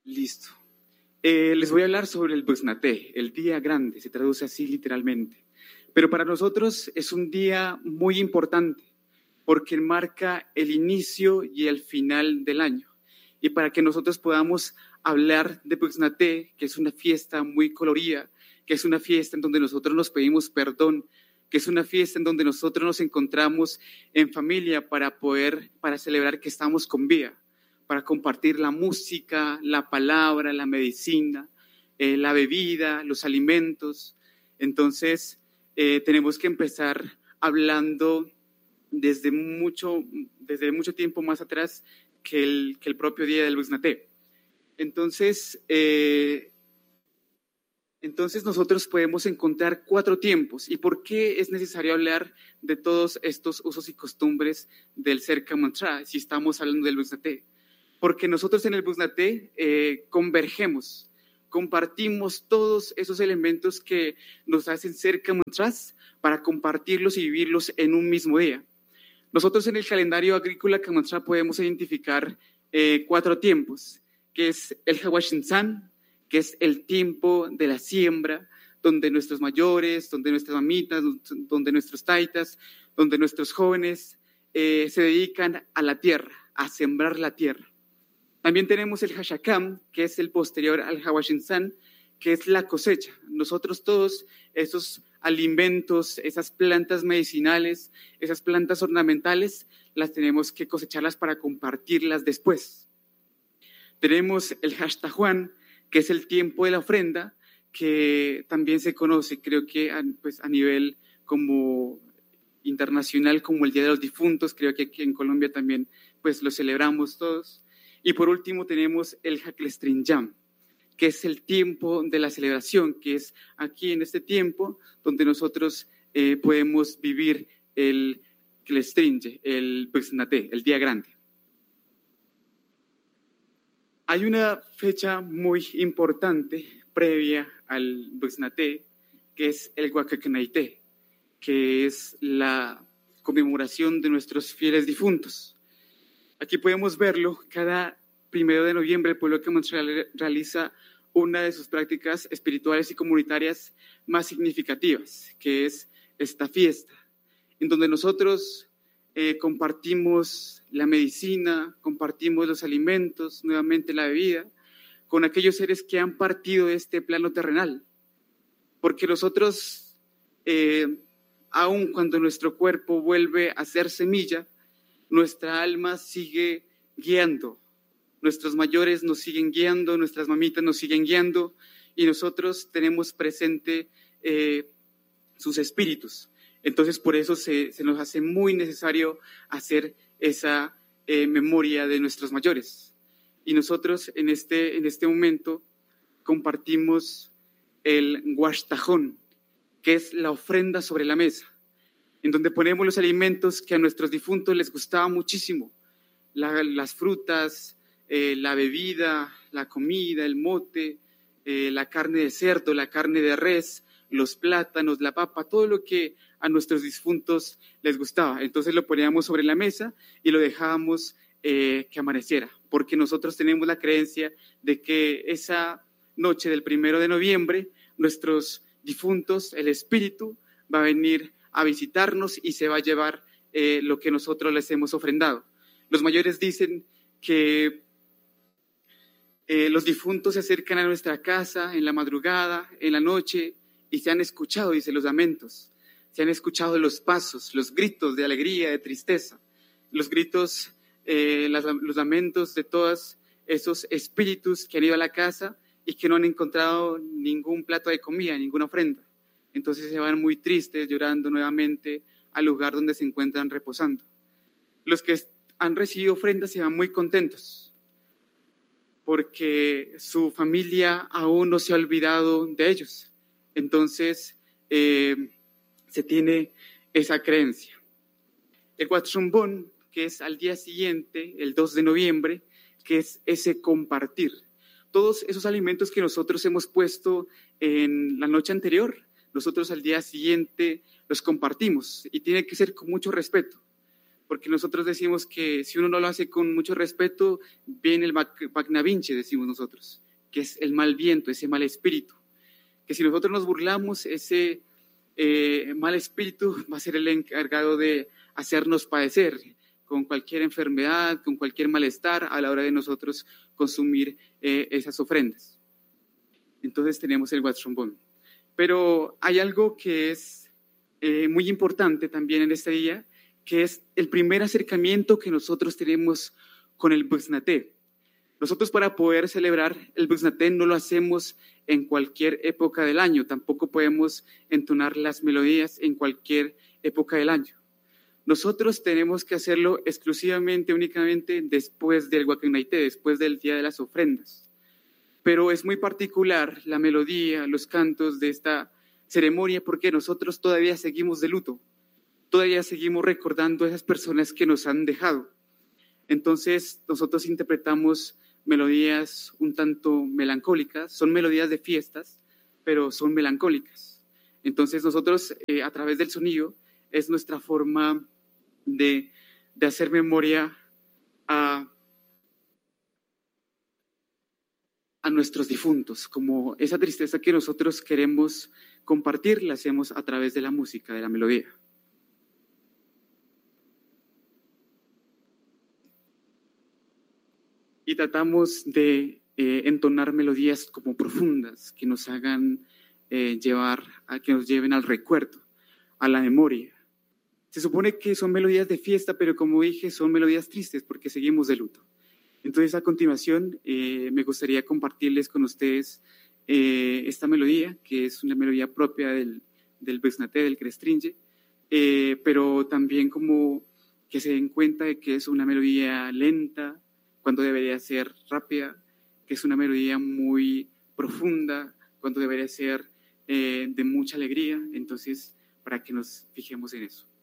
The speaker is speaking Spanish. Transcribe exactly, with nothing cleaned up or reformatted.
Listo. Eh, les voy a hablar sobre el Busnaté, el día grande, se traduce así literalmente. Pero para nosotros es un día muy importante porque marca el inicio y el final del año. Y para que nosotros podamos hablar de Busnaté, que es una fiesta muy colorida, que es una fiesta en donde nosotros nos pedimos perdón, que es una fiesta en donde nosotros nos encontramos en familia para poder, para celebrar que estamos con vida, para compartir la música, la palabra, la medicina, eh, la bebida, los alimentos. Entonces, eh, tenemos que empezar hablando desde mucho, desde mucho tiempo más atrás que el, que el propio día del Busnaté. Entonces, eh, entonces, nosotros podemos encontrar cuatro tiempos. ¿Y por qué es necesario hablar de todos estos usos y costumbres del Cerca Mantra si estamos hablando del Busnaté? Porque nosotros en el Busnaté eh, convergemos, compartimos todos esos elementos que nos hacen Cerca Mantras para compartirlos y vivirlos en un mismo día. Nosotros en el calendario agrícola Kamantra podemos identificar eh, cuatro tiempos, que es el Hawashinsan, que es el tiempo de la siembra, donde nuestros mayores, donde nuestras mamitas, donde nuestros taitas, donde nuestros jóvenes eh, se dedican a la tierra, a sembrar la tierra. También tenemos el Hashakam, que es el posterior al Hawashinsan, que es la cosecha. Nosotros todos esos alimentos, esas plantas medicinales, esas plantas ornamentales, las tenemos que cosecharlas para compartirlas después. Tenemos el Hashtahuan, que es el tiempo de la ofrenda, que también se conoce, creo que a, pues, a nivel como internacional, como el Día de los Difuntos, creo que aquí en Colombia también pues, lo celebramos todos. Y por último tenemos el Haklestrinjam, que es el tiempo de la celebración, que es aquí en este tiempo donde nosotros eh, podemos vivir el Klestrinje, el Busnaté, el día grande. Hay una fecha muy importante previa al Busnaté, que es el Huacacanaité, que es la conmemoración de nuestros fieles difuntos. Aquí podemos verlo, cada primero de noviembre el pueblo de Kamantra realiza una de sus prácticas espirituales y comunitarias más significativas, que es esta fiesta, en donde nosotros eh, compartimos la medicina, compartimos los alimentos, nuevamente la bebida, con aquellos seres que han partido de este plano terrenal. Porque nosotros, eh, aun cuando nuestro cuerpo vuelve a ser semilla, nuestra alma sigue guiando. Nuestros mayores nos siguen guiando, nuestras mamitas nos siguen guiando y nosotros tenemos presente eh, sus espíritus. Entonces, por eso se, se nos hace muy necesario hacer esa eh, memoria de nuestros mayores. Y nosotros en este, en este momento compartimos el Guashtajón, que es la ofrenda sobre la mesa, en donde ponemos los alimentos que a nuestros difuntos les gustaba muchísimo, la, las frutas, eh, la bebida, la comida, el mote, eh, la carne de cerdo, la carne de res, los plátanos, la papa, todo lo que a nuestros difuntos les gustaba. Entonces lo poníamos sobre la mesa y lo dejábamos eh, que amaneciera, porque nosotros tenemos la creencia de que esa noche del primero de noviembre, nuestros difuntos, el espíritu, va a venir a visitarnos y se va a llevar eh, lo que nosotros les hemos ofrendado. Los mayores dicen que eh, los difuntos se acercan a nuestra casa en la madrugada, en la noche, y se han escuchado, dice, los lamentos, se han escuchado los pasos, los gritos de alegría, de tristeza, los gritos, eh, las, los lamentos de todos esos espíritus que han ido a la casa y que no han encontrado ningún plato de comida, ninguna ofrenda. Entonces se van muy tristes, llorando nuevamente al lugar donde se encuentran reposando. Los que han recibido ofrendas se van muy contentos, porque su familia aún no se ha olvidado de ellos. Entonces, eh, se tiene esa creencia. El Huachumbón, que es al día siguiente, el dos de noviembre, que es ese compartir. Todos esos alimentos que nosotros hemos puesto en la noche anterior, nosotros al día siguiente los compartimos y tiene que ser con mucho respeto. porque nosotros decimos que si uno no lo hace con mucho respeto, viene el Magna Vinci, decimos nosotros, que es el mal viento, ese mal espíritu, que si nosotros nos burlamos, ese eh, mal espíritu va a ser el encargado de hacernos padecer con cualquier enfermedad, con cualquier malestar a la hora de nosotros consumir eh, esas ofrendas. Entonces tenemos el Wat Shombón. Pero hay algo que es eh, muy importante también en este día, que es el primer acercamiento que nosotros tenemos con el Buxnaté. Nosotros para poder celebrar el Buxnaté no lo hacemos en cualquier época del año, tampoco podemos entonar las melodías en cualquier época del año. Nosotros tenemos que hacerlo exclusivamente, únicamente después del Huaquenaité, después del Día de las Ofrendas. Pero es muy particular la melodía, los cantos de esta ceremonia porque nosotros todavía seguimos de luto, todavía seguimos recordando a esas personas que nos han dejado. Entonces nosotros interpretamos melodías un tanto melancólicas, son melodías de fiestas, pero son melancólicas. Entonces nosotros eh, a través del sonido es nuestra forma de, de hacer memoria a, a nuestros difuntos, como esa tristeza que nosotros queremos compartir, la hacemos a través de la música, de la melodía. Y tratamos de eh, entonar melodías como profundas, que nos hagan eh, llevar, a, que nos lleven al recuerdo, a la memoria. Se supone que son melodías de fiesta, pero como dije, son melodías tristes porque seguimos de luto. Entonces, a continuación, eh, me gustaría compartirles con ustedes eh, esta melodía, que es una melodía propia del, del Buxnaté, del Crestringe, eh, pero también como que se den cuenta de que es una melodía lenta, cuando debería ser rápida, que es una melodía muy profunda, cuando debería ser eh, de mucha alegría. Entonces, para que nos fijemos en eso.